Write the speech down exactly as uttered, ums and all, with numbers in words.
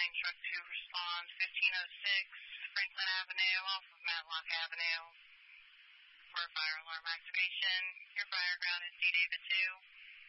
nine, truck two, respond fifteen oh six, Franklin Avenue, off of Matlock Avenue, for fire alarm activation. Your fire ground is D David two.